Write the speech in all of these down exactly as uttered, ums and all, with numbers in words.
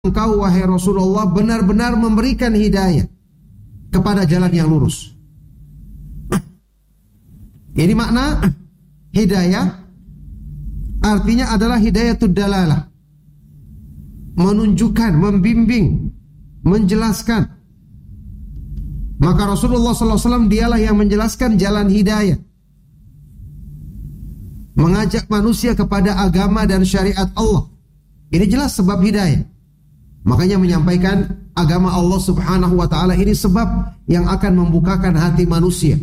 engkau wahai Rasulullah benar-benar memberikan hidayah kepada jalan yang lurus. Ini makna hidayah, artinya adalah hidayatud dalalah, menunjukkan, membimbing, menjelaskan. Maka Rasulullah sallallahu alaihi wasallam dialah yang menjelaskan jalan hidayah, mengajak manusia kepada agama dan syariat Allah. Ini jelas sebab hidayah. Makanya menyampaikan agama Allah subhanahu wa ta'ala ini sebab yang akan membukakan hati manusia,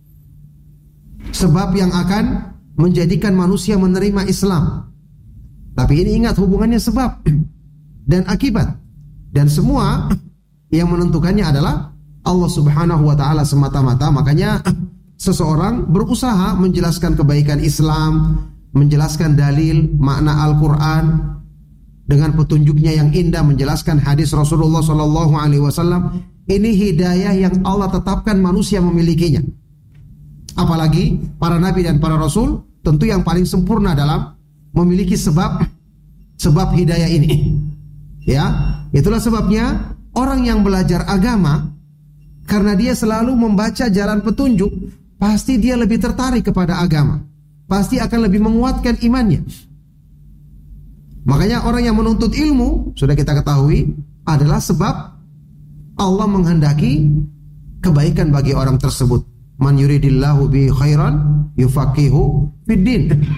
sebab yang akan menjadikan manusia menerima Islam. Tapi ini ingat, hubungannya sebab dan akibat, dan semua yang menentukannya adalah Allah subhanahu wa ta'ala semata-mata. Makanya seseorang berusaha menjelaskan kebaikan Islam, menjelaskan dalil makna Al-Quran dengan petunjuknya yang indah, menjelaskan hadis Rasulullah sallallahu alaihi wasallam. Ini hidayah yang Allah tetapkan manusia memilikinya. Apalagi para nabi dan para rasul tentu yang paling sempurna dalam memiliki sebab sebab hidayah ini. Ya, itulah sebabnya orang yang belajar agama, karena dia selalu membaca jalan petunjuk, pasti dia lebih tertarik kepada agama, pasti akan lebih menguatkan imannya. Makanya orang yang menuntut ilmu, sudah kita ketahui, adalah sebab Allah menghendaki kebaikan bagi orang tersebut. Man yuridillahu bi khairan yufaqihu fiddin.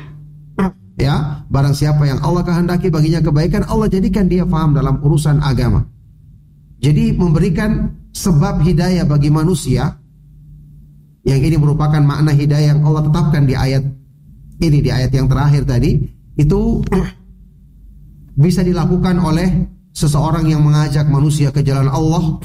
Ya, barang siapa yang Allah kehendaki baginya kebaikan, Allah jadikan dia paham dalam urusan agama. Jadi memberikan sebab hidayah bagi manusia, yang ini merupakan makna hidayah yang Allah tetapkan di ayat ini, di ayat yang terakhir tadi, itu bisa dilakukan oleh seseorang yang mengajak manusia ke jalan Allah,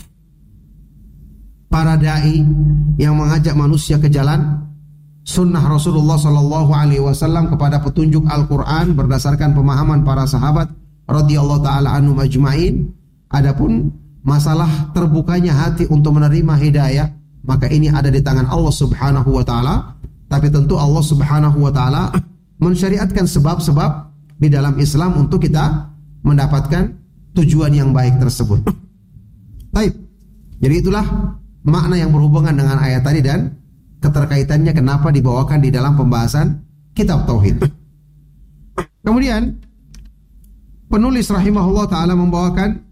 para dai yang mengajak manusia ke jalan sunnah Rasulullah sallallahu alaihi wasallam, kepada petunjuk Al-Quran berdasarkan pemahaman para sahabat radhiyallahu taala anhum ajma'in. Adapun masalah terbukanya hati untuk menerima hidayah, maka ini ada di tangan Allah subhanahu wa ta'ala. Tapi tentu Allah subhanahu wa ta'ala mensyariatkan sebab-sebab di dalam Islam untuk kita mendapatkan tujuan yang baik tersebut. Baik. Jadi itulah makna yang berhubungan dengan ayat tadi dan keterkaitannya kenapa dibawakan di dalam pembahasan kitab tauhid. Kemudian penulis rahimahullah ta'ala membawakan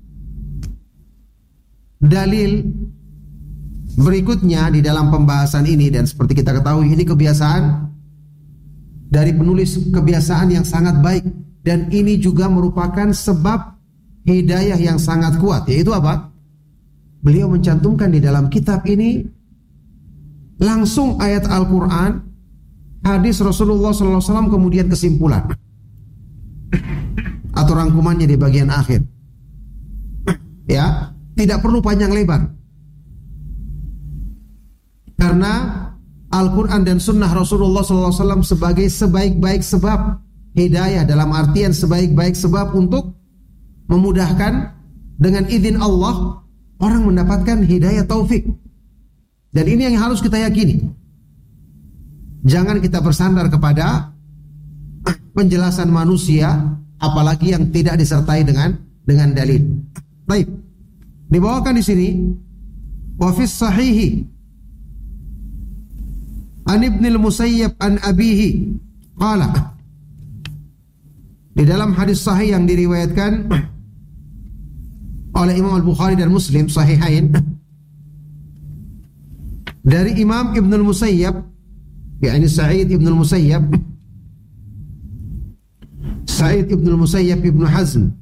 dalil berikutnya di dalam pembahasan ini, dan seperti kita ketahui ini kebiasaan dari penulis, kebiasaan yang sangat baik, dan ini juga merupakan sebab hidayah yang sangat kuat, yaitu apa? Beliau mencantumkan di dalam kitab ini langsung ayat Al-Quran, hadis Rasulullah sallallahu alaihi wasallam, kemudian kesimpulan atau rangkumannya di bagian akhir. Ya, tidak perlu panjang lebar, karena Al-Quran dan Sunnah Rasulullah sallallahu alaihi wasallam sebagai sebaik-baik sebab hidayah, dalam artian sebaik-baik sebab untuk memudahkan dengan izin Allah orang mendapatkan hidayah taufik. Dan ini yang harus kita yakini. Jangan kita bersandar kepada penjelasan manusia, apalagi yang tidak disertai dengan dengan dalil. Baik. Dibawakan di sini, wa fis sahihi an Ibnul Musayyab an abihi qala, di dalam hadis sahih yang diriwayatkan oleh Imam Al-Bukhari dan Muslim, sahihain, dari Imam Ibnul Musayyab, yakni Sa'id Ibnul Musayyab, Sa'id Ibnul Musayyab Ibnu Hazm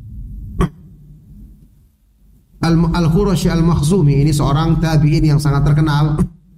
Al-Qurashi Al-Makhzumi. Ini seorang tabi'in yang sangat terkenal,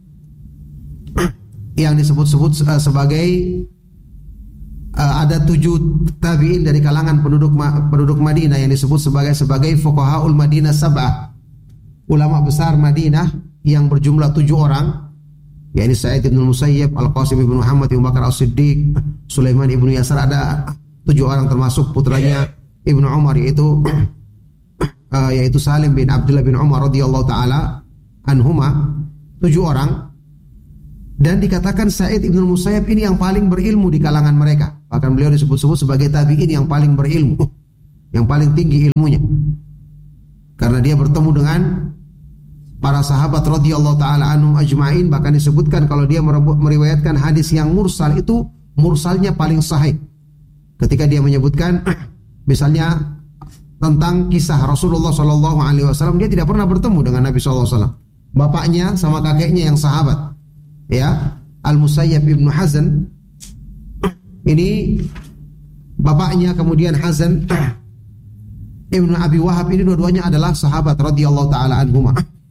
yang disebut-sebut uh, sebagai uh, ada tujuh tabi'in dari kalangan penduduk penduduk Madinah yang disebut sebagai sebagai fuqahaul Madinah sab'ah, ulama besar Madinah yang berjumlah tujuh orang, yakni Sa'id Ibn Musayyab, Al-Qasim Ibn Muhammad, Ibn Bakar As-Siddiq, Sulaiman Ibn Yasar. Ada tujuh orang termasuk putranya Ibn Umar, yaitu uh, yaitu Salim bin Abdullah bin Umar radhiyallahu taala anhuma. Tujuh orang. Dan dikatakan Sa'id Ibn Musayyab ini yang paling berilmu di kalangan mereka. Bahkan beliau disebut-sebut sebagai tabi'in yang paling berilmu. yang paling tinggi ilmunya. Karena dia bertemu dengan para sahabat radhiyallahu taala anhum ajma'in, bahkan disebutkan kalau dia meriwayatkan hadis yang mursal itu mursalnya paling sahih. Ketika dia menyebutkan misalnya tentang kisah Rasulullah sallallahu alaihi wasallam, dia tidak pernah bertemu dengan Nabi sallallahu alaihi wasallam. Bapaknya sama kakeknya yang sahabat, ya, Al-Musayyab ibnu Hazan. Ini bapaknya, kemudian Hazan ibnu Abi Wahab, ini dua-duanya adalah sahabat radhiyallahu taala anhuma.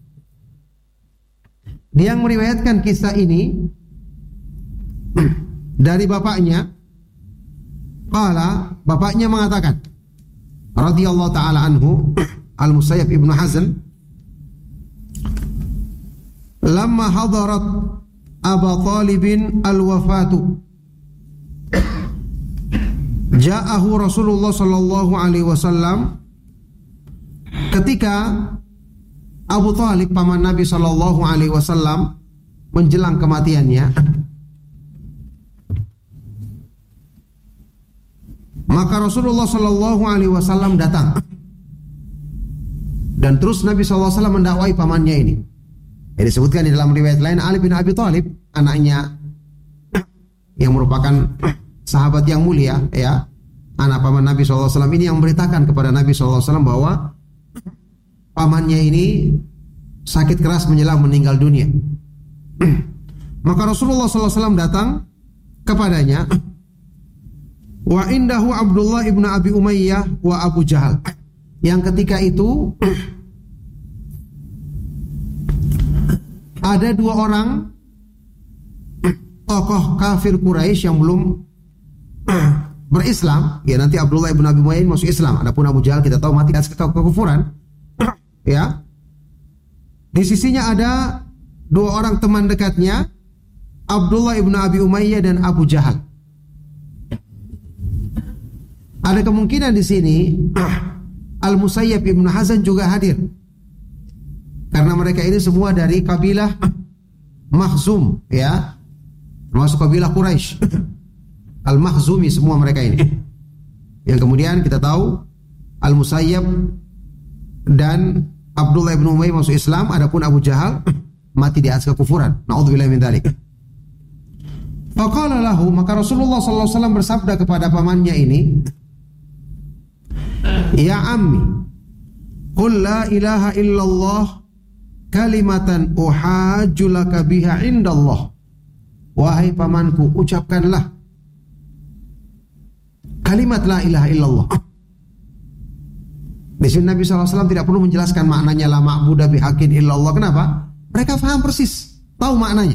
Dia yang meriwayatkan kisah ini dari bapaknya. Qala, bapaknya mengatakan radhiyallahu taala anhu, Al-Musayyab ibnu Hazan, lamma hadarat Aba Talibin al-wafatu ja'ahu Rasulullah sallallahu alaihi wasallam. Ketika Abu Talib paman Nabi sallallahu alaihi wasallam menjelang kematiannya, maka Rasulullah sallallahu alaihi wasallam datang. Dan terus Nabi sallallahu alaihi wasallam mendakwai pamannya ini. Jadi disebutkan di dalam riwayat lain, Ali bin Abi Thalib, anaknya yang merupakan sahabat yang mulia, ya, anak paman Nabi sallallahu alaihi wasallam ini yang memberitakan kepada Nabi sallallahu alaihi wasallam bahwa pamannya ini sakit keras menjelang meninggal dunia. Maka Rasulullah sallallahu alaihi wasallam datang kepadanya. Wa indahu Abdullah ibnu Abi Umayyah wa Abu Jahal. Yang ketika itu ada dua orang tokoh kafir Quraisy yang belum berislam. Ya, nanti Abdullah ibnu Abi Umayyah masuk Islam. Adapun Abu Jahal kita tahu mati atas kekufuran. Ya. Di sisinya ada dua orang teman dekatnya, Abdullah ibnu Abi Umayyah dan Abu Jahal. Ada kemungkinan di sini Al-Musayyab ibnu Hazan juga hadir, karena mereka ini semua dari kabilah Makhzum, ya, termasuk kabilah Quraisy. Al-Makhzumi semua mereka ini. Yang kemudian kita tahu Al-Musayyab dan Abdullah ibnu Umayyah masuk Islam, adapun Abu Jahal mati di atas kekufuran. Na'udzubillahi min dzalik. Faqala lahu, maka Rasulullah sallallahu alaihi wasallam bersabda kepada pamannya ini, ya ammi, qul la ilaha illallah kalimatan uhajju laka biha indallah. Wahai pamanku, ucapkanlah kalimat la ilaha illallah. Di sini Nabi sallallahu alaihi wasallam tidak perlu menjelaskan maknanya la ma'budu bihaqqin illallah. Kenapa? Mereka paham persis, tahu maknanya.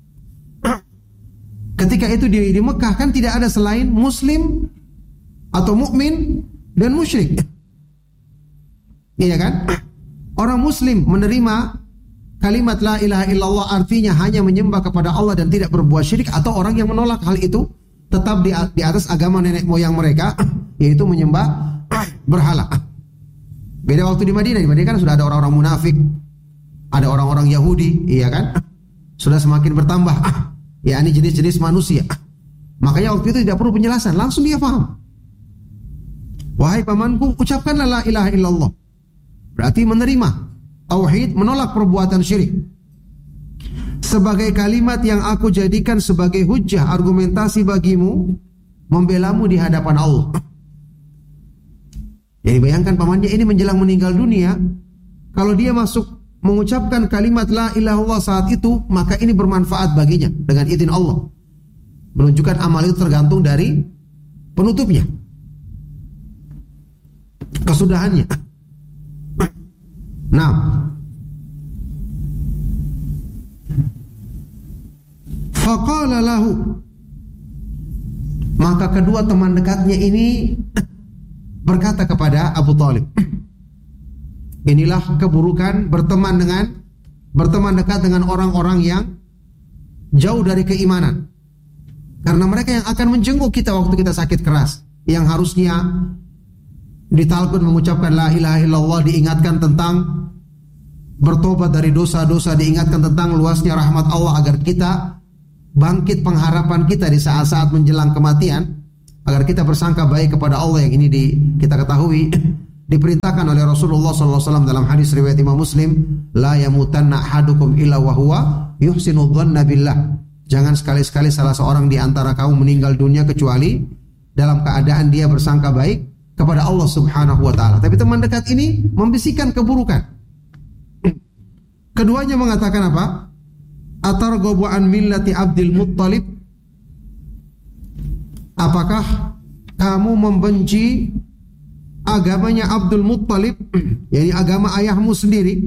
Ketika itu di, di Mekah kan tidak ada selain muslim atau mukmin dan musyrik. Iya kan? Orang muslim menerima kalimat la ilaha illallah, artinya hanya menyembah kepada Allah dan tidak berbuat syirik, atau orang yang menolak hal itu tetap di, di atas agama nenek moyang mereka, yaitu menyembah berhala. Beda waktu di Madinah. Di Madinah kan sudah ada orang-orang munafik, ada orang-orang Yahudi, iya kan? Sudah semakin bertambah, ya, ini jenis-jenis manusia. Makanya waktu itu tidak perlu penjelasan, langsung dia paham. Wahai pamanku, ucapkanlah la ilaha illallah. Berarti menerima tauhid, menolak perbuatan syirik. Sebagai kalimat yang aku jadikan sebagai hujjah, argumentasi bagimu, membelamu di hadapan Allah. Jadi bayangkan pamannya ini menjelang meninggal dunia, kalau dia masuk mengucapkan kalimat la ilaha illallah saat itu, maka ini bermanfaat baginya dengan izin Allah. Menunjukkan amal itu tergantung dari penutupnya, kesudahannya. Nah, faqala lahu, maka kedua teman dekatnya ini berkata kepada Abu Talib, inilah keburukan berteman dengan berteman dekat dengan orang-orang yang jauh dari keimanan. Karena mereka yang akan menjenguk kita waktu kita sakit keras, yang harusnya ditalqin mengucapkan la ilaha illallah, diingatkan tentang bertobat dari dosa-dosa, diingatkan tentang luasnya rahmat Allah agar kita bangkit pengharapan kita di saat-saat menjelang kematian. agar kita bersangka baik kepada Allah yang ini di, kita ketahui diperintahkan oleh Rasulullah sallallahu alaihi wasallam dalam hadis riwayat Imam Muslim, la yamutanna ahadukum illa wa huwa yuhsinu dhanna billah. Jangan sekali-sekali salah seorang di antara kamu meninggal dunia kecuali dalam keadaan dia bersangka baik kepada Allah Subhanahu wa taala. Tapi teman dekat ini membisikkan keburukan. Keduanya mengatakan apa? Atarghabu an millati Abdul Muttalib? Apakah kamu membenci agamanya Abdul Muttalib, yakni agama ayahmu sendiri?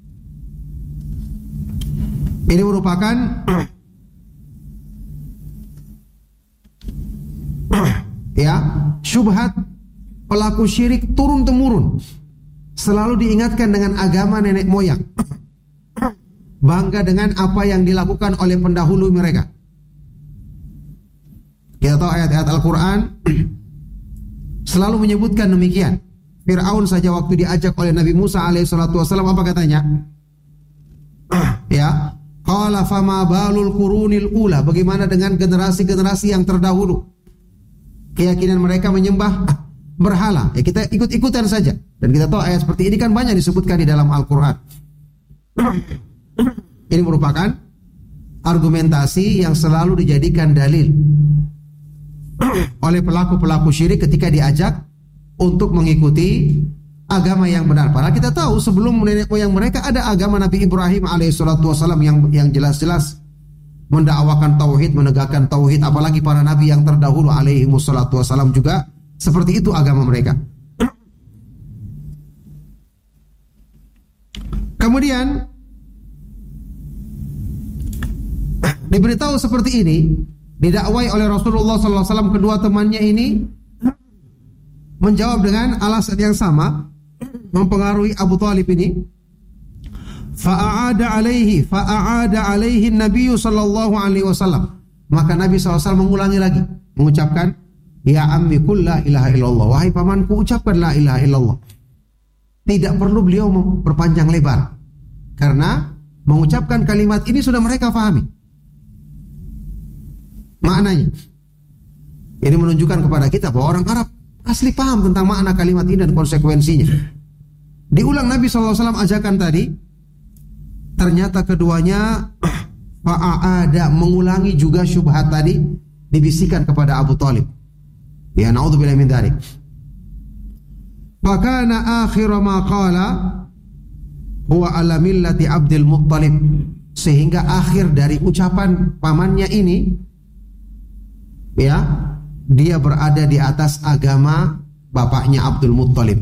Ini merupakan ya, syubhat pelaku syirik turun-temurun. Selalu diingatkan dengan agama nenek moyang. Bangga dengan apa yang dilakukan oleh pendahulu mereka. Kita tahu ayat-ayat Al-Quran selalu menyebutkan demikian. Fir'aun saja waktu diajak oleh Nabi Musa alaihissalatu wassalam, apa katanya? Ya, qala fama balul qurunil ula. Bagaimana dengan generasi-generasi yang terdahulu? Keyakinan mereka menyembah berhala. Ya, kita ikut-ikutan saja. Dan kita tahu ayat seperti ini kan banyak disebutkan di dalam Al-Quran. Ini merupakan argumentasi yang selalu dijadikan dalil oleh pelaku-pelaku syirik ketika diajak untuk mengikuti agama yang benar. Padahal kita tahu sebelum nenek moyang mereka ada agama Nabi Ibrahim alaihissalatu wassalam yang yang jelas-jelas mendakwakan tauhid, menegakkan tauhid. Apalagi para nabi yang terdahulu alaihissalatu wassalam juga seperti itu agama mereka. Kemudian diberitahu seperti ini, didakwai oleh Rasulullah sallallahu alaihi wasallam. Kedua temannya ini menjawab dengan alasan yang sama, mempengaruhi Abu Thalib ini. Fa'aada alaihi, fa'aada alaihi Nabi sallallahu alaihi wasallam. Maka Nabi sallallahu alaihi wasallam mengulangi lagi, mengucapkan, ya ammi qul la ilaha illallah. Wahai pamanku, ucapkan la ilaha illallah. Tidak perlu beliau berpanjang lebar, karena mengucapkan kalimat ini sudah mereka fahami maknanya. Ini menunjukkan kepada kita bahwa orang Arab asli paham tentang makna kalimat ini dan konsekuensinya. Diulang Nabi sallallahu alaihi wasallam ajakan tadi. Ternyata keduanya fa'aada, mengulangi juga syubhat tadi, dibisikkan kepada Abu Thalib. Ya naudzubillah min dzalik. Fakana akhir ma qala huwa ala millati Abdul Muttalib. Sehingga akhir dari ucapan pamannya ini, ya, dia berada di atas agama bapaknya Abdul Muttalib.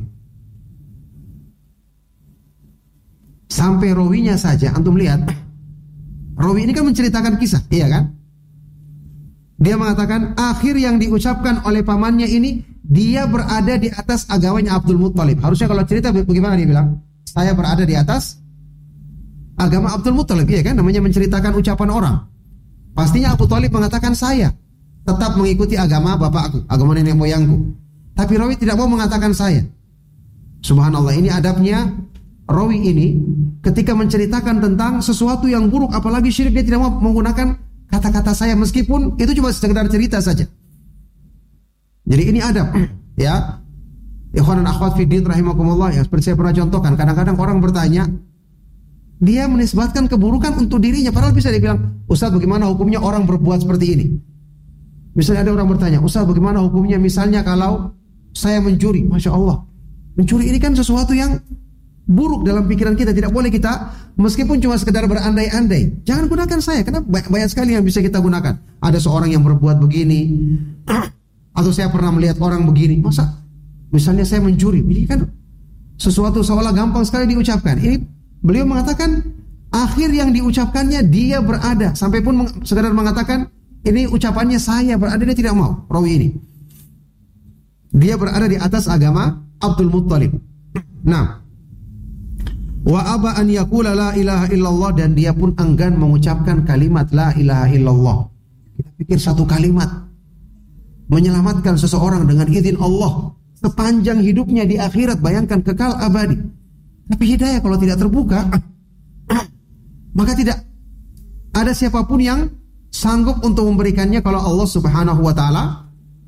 Sampai rawinya saja, antum lihat, rawi ini kan menceritakan kisah, iya kan? Dia mengatakan akhir yang diucapkan oleh pamannya ini, dia berada di atas agamanya Abdul Muttalib. Harusnya kalau cerita bagaimana dia bilang? Saya berada di atas agama Abdul Muttalib, iya kan? Namanya menceritakan ucapan orang. Pastinya Abu Thalib mengatakan saya tetap mengikuti agama bapakku, agama nenek moyangku. Tapi rawi tidak mau mengatakan saya. Subhanallah, ini adabnya rawi ini ketika menceritakan tentang sesuatu yang buruk, apalagi syirik, dia tidak mau menggunakan kata-kata saya, meskipun itu cuma sekedar cerita saja. Jadi ini adab, ya. Ikhwan dan akhwat fiddin rahimakumullah, yang seperti saya pernah contohkan, kadang-kadang orang bertanya, dia menisbatkan keburukan untuk dirinya, padahal bisa dia bilang, Ustaz, bagaimana hukumnya orang berbuat seperti ini? Misalnya ada orang bertanya, Ustaz, bagaimana hukumnya misalnya kalau saya mencuri? Masya Allah, mencuri ini kan sesuatu yang buruk dalam pikiran kita, tidak boleh kita, meskipun cuma sekedar berandai-andai, jangan gunakan saya, karena banyak sekali yang bisa kita gunakan. Ada seorang yang berbuat begini, atau saya pernah melihat orang begini, masa misalnya saya mencuri, ini kan sesuatu seolah gampang sekali diucapkan. Ini beliau mengatakan akhir yang diucapkannya dia berada, sampai pun meng, sekedar mengatakan ini ucapannya saya berada, dia tidak mau. Rawi ini dia berada di atas agama Abdul Muttalib. Nah, wa aba an yaqula la ilaha illallah, dan dia pun enggan mengucapkan kalimat la ilaha illallah. Kita pikir satu kalimat menyelamatkan seseorang dengan izin Allah sepanjang hidupnya di akhirat, bayangkan kekal abadi. Tapi hidayah kalau tidak terbuka, maka tidak ada siapapun yang sanggup untuk memberikannya kalau Allah Subhanahu wa taala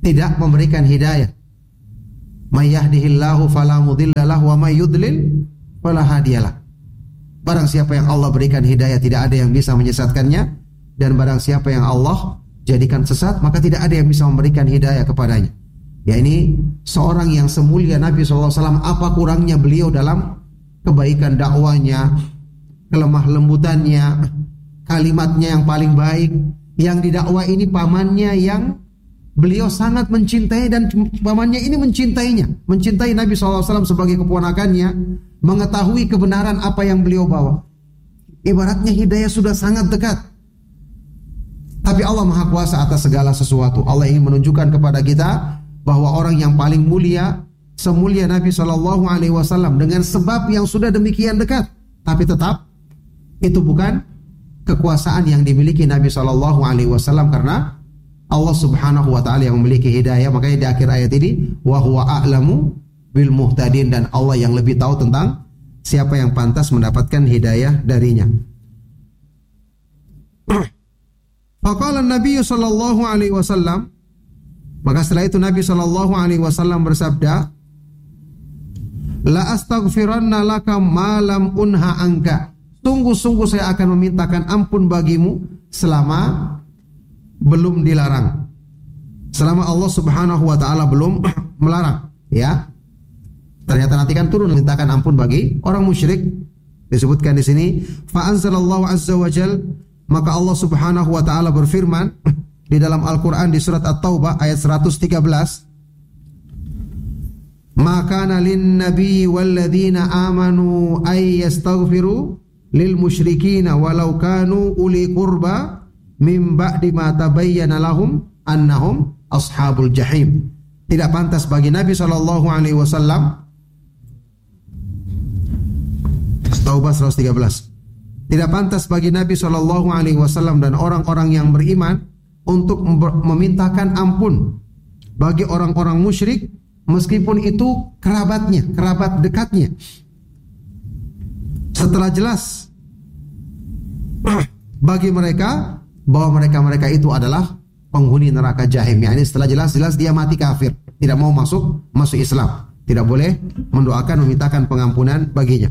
tidak memberikan hidayah. May yahdihillahu fala mudilla lahu wa may yudlil fala hadiyalah. Barang siapa yang Allah berikan hidayah, tidak ada yang bisa menyesatkannya, dan barang siapa yang Allah jadikan sesat, maka tidak ada yang bisa memberikan hidayah kepadanya. Ya, ini seorang yang semulia Nabi shallallahu alaihi wasallam, apa kurangnya beliau dalam kebaikan dakwanya, kelemah lembutannya, kalimatnya yang paling baik. Yang didakwa ini pamannya yang beliau sangat mencintai, dan pamannya ini mencintainya, mencintai Nabi shallallahu alaihi wasallam sebagai keponakannya, mengetahui kebenaran apa yang beliau bawa. Ibaratnya hidayah sudah sangat dekat. Tapi Allah Maha Kuasa atas segala sesuatu. Allah ingin menunjukkan kepada kita bahwa orang yang paling mulia, semulia Nabi shallallahu alaihi wasallam, dengan sebab yang sudah demikian dekat, tapi tetap itu bukan kekuasaan yang dimiliki Nabi shallallahu alaihi wasallam, karena Allah Subhanahu wa taala yang memiliki hidayah. Makanya di akhir ayat ini, wa huwa a'lamu bil muhtadin, dan Allah yang lebih tahu tentang siapa yang pantas mendapatkan hidayah darinya. Faqala Nabi sallallahu alaihi wasallam, maka setelah itu Nabi sallallahu alaihi wasallam bersabda, la astaghfiranna laka ma lam unha anka. Sungguh-sungguh saya akan memintakan ampun bagimu selama belum dilarang. Selama Allah Subhanahu wa taala belum melarang, ya. Ternyata nanti kan turun memintakan ampun bagi orang musyrik. Disebutkan di sini, fa anzalallahu azza wa jal, maka Allah Subhanahu wa taala berfirman di dalam Al-Qur'an di surat At-Taubah ayat seratus tiga belas, maka lin nabi walladzina amanu ay yastaghfiru lil musyrikin walau kanu uli qurba mim ba'di ma tabayyana lahum annahum ashabul jahim. Tidak pantas bagi Nabi sallallahu alaihi wasallam, Taubah seratus tiga belas, tidak pantas bagi Nabi shallallahu alaihi wasallam dan orang-orang yang beriman untuk memintakan ampun bagi orang-orang musyrik, meskipun itu kerabatnya, kerabat dekatnya. Setelah jelas bagi mereka bahwa mereka-mereka itu adalah penghuni neraka jahim. Yani setelah jelas-jelas dia mati kafir, tidak mau masuk masuk Islam, tidak boleh mendoakan memintakan pengampunan baginya.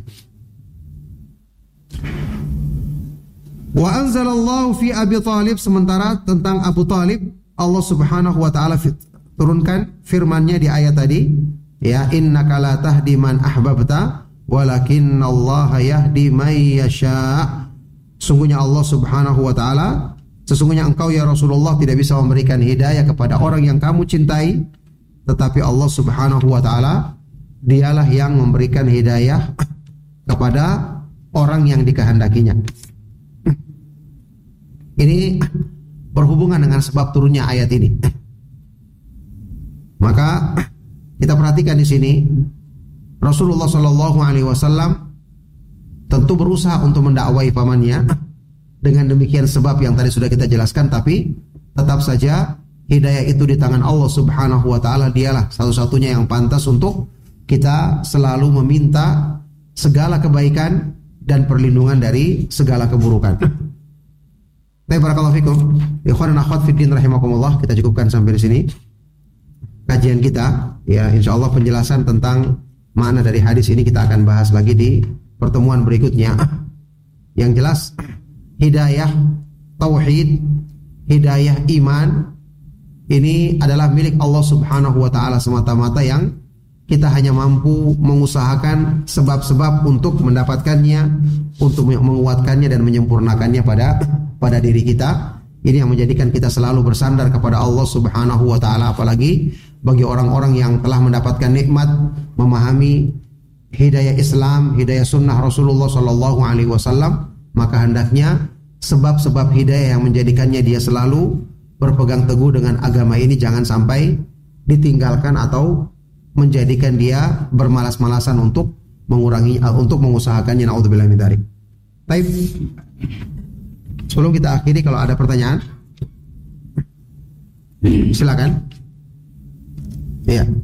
Wa anzalallahu fi Abi Thalib, sementara tentang Abu Thalib Allah Subhanahu wa taala turunkan firman-Nya di ayat tadi, ya, innaka la tahdi man ahbabta walakinnallaha yahdi may yasha. Sungguhnya Allah Subhanahu wa taala, sesungguhnya engkau ya Rasulullah tidak bisa memberikan hidayah kepada orang yang kamu cintai, tetapi Allah Subhanahu wa taala dialah yang memberikan hidayah kepada orang yang dikehendakinya. Ini berhubungan dengan sebab turunnya ayat ini. Maka kita perhatikan di sini, Rasulullah Shallallahu Alaihi Wasallam tentu berusaha untuk mendakwai pamannya dengan demikian sebab yang tadi sudah kita jelaskan, tapi tetap saja hidayah itu di tangan Allah Subhanahu Wa Taala. Dialah satu-satunya yang pantas untuk kita selalu meminta segala kebaikan dan perlindungan dari segala keburukan. Baik, barakallahu fikum. Ikhwan dan akhwat fiddin rahimakumullah, kita cukupkan sampai di sini kajian kita. Ya, insyaallah penjelasan tentang makna dari hadis ini kita akan bahas lagi di pertemuan berikutnya. Yang jelas, hidayah tauhid, hidayah iman ini adalah milik Allah Subhanahu wa taala semata-mata, yang kita hanya mampu mengusahakan sebab-sebab untuk mendapatkannya, untuk menguatkannya dan menyempurnakannya pada pada diri kita. Ini yang menjadikan kita selalu bersandar kepada Allah Subhanahu wa taala, apalagi bagi orang-orang yang telah mendapatkan nikmat memahami hidayah Islam, hidayah sunnah Rasulullah sallallahu alaihi wasallam, maka hendaknya sebab-sebab hidayah yang menjadikannya dia selalu berpegang teguh dengan agama ini jangan sampai ditinggalkan atau menjadikan dia bermalas-malasan untuk mengurangi, untuk mengusahakannya. Naudzubillah min dzalik. Baik. Sebelum kita akhiri, kalau ada pertanyaan, silakan. Iya.